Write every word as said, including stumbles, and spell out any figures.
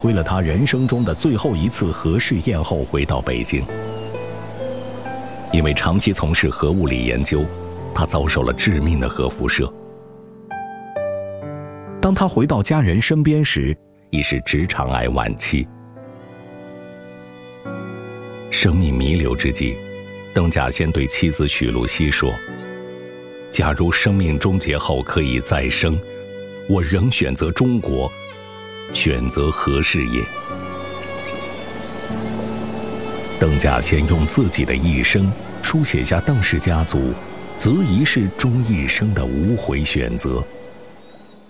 挥了他人生中的最后一次核试验后回到北京。因为长期从事核物理研究，他遭受了致命的核辐射。当他回到家人身边时，已是直肠癌晚期。生命弥留之际，邓稼先对妻子许露西说：假如生命终结后可以再生，我仍选择中国，选择核事业。邓稼先用自己的一生书写下邓氏家族择一事终一生的无悔选择。